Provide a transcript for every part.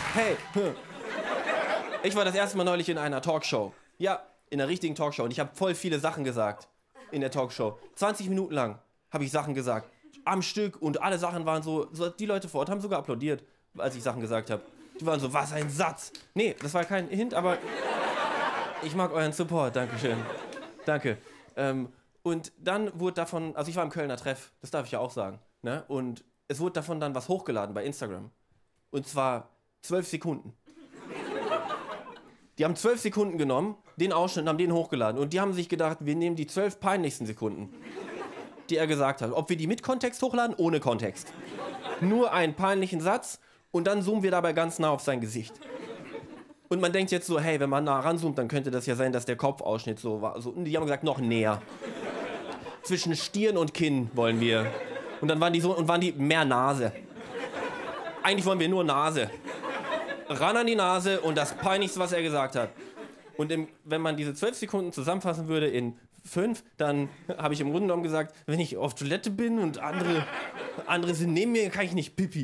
Hey, ich war das erste Mal neulich in einer Talkshow. Ja, in einer richtigen Talkshow. Und ich habe voll viele Sachen gesagt in der Talkshow. 20 Minuten lang habe ich Sachen gesagt. Am Stück. Und alle Sachen waren so, die Leute vor Ort haben sogar applaudiert, als ich Sachen gesagt habe. Die waren so, was ein Satz. Nee, das war kein Hint, aber ich mag euren Support. Dankeschön. Danke. Und dann wurde davon, also ich war im Kölner Treff, das darf ich ja auch sagen, ne? Und es wurde davon dann was hochgeladen bei Instagram. Und zwar 12 Sekunden. Die haben 12 Sekunden genommen, den Ausschnitt, und haben den hochgeladen. Und die haben sich gedacht, wir nehmen die 12 peinlichsten Sekunden, die er gesagt hat. Ob wir die mit Kontext hochladen, ohne Kontext. Nur einen peinlichen Satz und dann zoomen wir dabei ganz nah auf sein Gesicht. Und man denkt jetzt so, hey, wenn man nah ranzoomt, dann könnte das ja sein, dass der Kopfausschnitt so war. So, und die haben gesagt, noch näher. Zwischen Stirn und Kinn wollen wir. Und dann waren die mehr Nase. Eigentlich wollen wir nur Nase. Ran an die Nase und das Peinlichste, was er gesagt hat. Und wenn man diese 12 Sekunden zusammenfassen würde in 5, dann habe ich im Grunde genommen gesagt, wenn ich auf Toilette bin und andere sind neben mir, kann ich nicht pipi.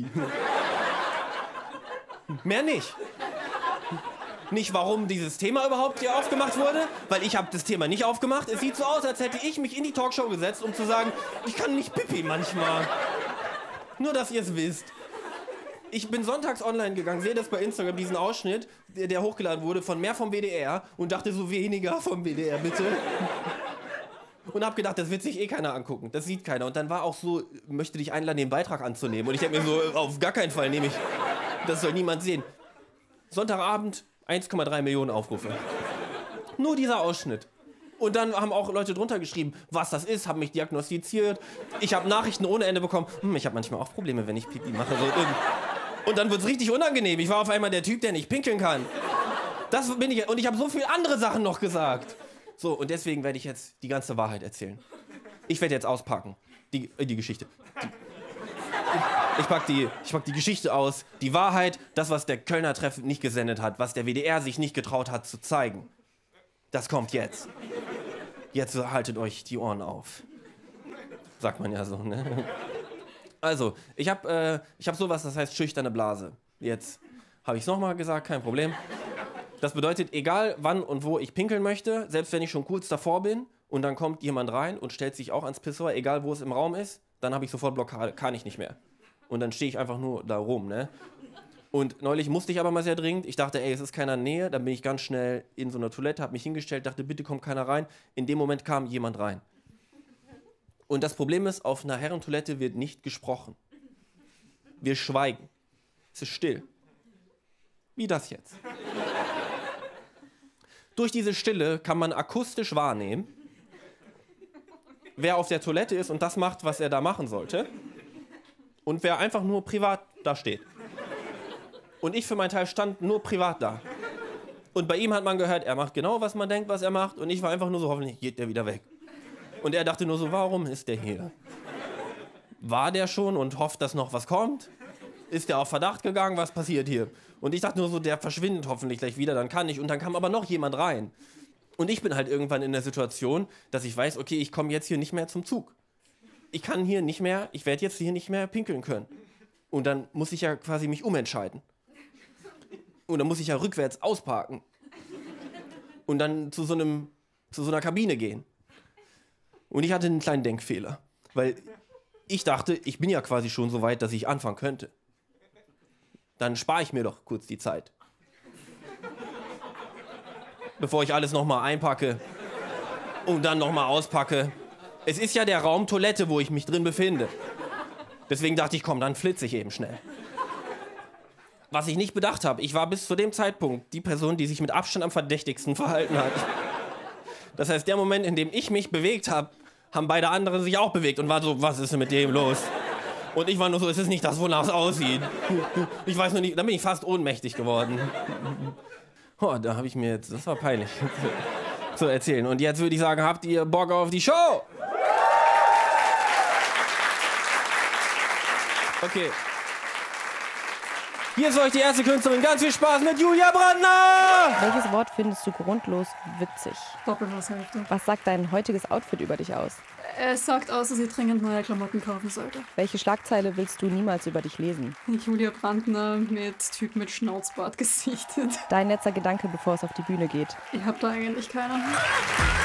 Mehr nicht. Nicht, warum dieses Thema überhaupt hier aufgemacht wurde, weil ich habe das Thema nicht aufgemacht. Es sieht so aus, als hätte ich mich in die Talkshow gesetzt, um zu sagen, ich kann nicht pipi manchmal. Nur, dass ihr es wisst. Ich bin sonntags online gegangen, sehe das bei Instagram, diesen Ausschnitt, der hochgeladen wurde, von mehr vom WDR und dachte so, weniger vom WDR, bitte. Und hab gedacht, das wird sich eh keiner angucken, das sieht keiner. Und dann war auch so, möchte dich einladen, den Beitrag anzunehmen. Und ich denke mir so, auf gar keinen Fall nehme ich, das soll niemand sehen. Sonntagabend, 1,3 Millionen Aufrufe. Nur dieser Ausschnitt. Und dann haben auch Leute drunter geschrieben, was das ist, haben mich diagnostiziert. Ich habe Nachrichten ohne Ende bekommen. Ich habe manchmal auch Probleme, wenn ich Pipi mache. So. Und dann wird's richtig unangenehm. Ich war auf einmal der Typ, der nicht pinkeln kann. Das bin ich. Und ich habe so viele andere Sachen noch gesagt. So, und deswegen werde ich jetzt die ganze Wahrheit erzählen. Ich werde jetzt auspacken. Die Geschichte. Ich pack die Geschichte aus. Die Wahrheit, das, was der Kölner Treff nicht gesendet hat, was der WDR sich nicht getraut hat zu zeigen. Das kommt jetzt. Jetzt haltet euch die Ohren auf. Sagt man ja so, ne? Also, ich hab sowas, das heißt schüchterne Blase. Jetzt habe ich es nochmal gesagt, kein Problem. Das bedeutet, egal wann und wo ich pinkeln möchte, selbst wenn ich schon kurz davor bin und dann kommt jemand rein und stellt sich auch ans Pissoir, egal wo es im Raum ist, dann habe ich sofort Blockade, kann ich nicht mehr. Und dann stehe ich einfach nur da rum, ne? Und neulich musste ich aber mal sehr dringend. Ich dachte, es ist keiner in der Nähe. Dann bin ich ganz schnell in so einer Toilette, habe mich hingestellt, dachte, bitte kommt keiner rein. In dem Moment kam jemand rein. Und das Problem ist, auf einer Herrentoilette wird nicht gesprochen. Wir schweigen. Es ist still. Wie das jetzt. Durch diese Stille kann man akustisch wahrnehmen, wer auf der Toilette ist und das macht, was er da machen sollte. Und wer einfach nur privat da steht. Und ich für meinen Teil stand nur privat da. Und bei ihm hat man gehört, er macht genau, was man denkt, was er macht. Und ich war einfach nur so, hoffentlich geht der wieder weg. Und er dachte nur so, warum ist der hier? War der schon und hofft, dass noch was kommt? Ist der auf Verdacht gegangen, was passiert hier? Und ich dachte nur so, der verschwindet hoffentlich gleich wieder, dann kann ich. Und dann kam aber noch jemand rein. Und ich bin halt irgendwann in der Situation, dass ich weiß, okay, ich komme jetzt hier nicht mehr zum Zug. Ich werde jetzt hier nicht mehr pinkeln können. Und dann muss ich ja quasi mich umentscheiden. Und dann muss ich ja rückwärts ausparken. Und dann zu so einer Kabine gehen. Und ich hatte einen kleinen Denkfehler. Weil ich dachte, ich bin ja quasi schon so weit, dass ich anfangen könnte. Dann spare ich mir doch kurz die Zeit. Bevor ich alles nochmal einpacke und dann nochmal auspacke. Es ist ja der Raum Toilette, wo ich mich drin befinde. Deswegen dachte ich, komm, dann flitze ich eben schnell. Was ich nicht bedacht habe, ich war bis zu dem Zeitpunkt die Person, die sich mit Abstand am verdächtigsten verhalten hat. Das heißt, der Moment, in dem ich mich bewegt habe, haben beide anderen sich auch bewegt und waren so, was ist denn mit dem los? Und ich war nur so, es ist nicht das, wonach es aussieht. Ich weiß nur nicht, dann bin ich fast ohnmächtig geworden. Oh, da habe ich mir jetzt, das war peinlich zu erzählen. Und jetzt würde ich sagen, habt ihr Bock auf die Show? Okay. Hier ist euch die erste Künstlerin. Ganz viel Spaß mit Julia Brandner! Welches Wort findest du grundlos witzig? Doppelwasshälfte. Was sagt dein heutiges Outfit über dich aus? Er sagt aus, dass ich dringend neue Klamotten kaufen sollte. Welche Schlagzeile willst du niemals über dich lesen? Julia Brandner mit Typ mit Schnauzbart gesichtet. Dein letzter Gedanke, bevor es auf die Bühne geht. Ich hab da eigentlich keinen.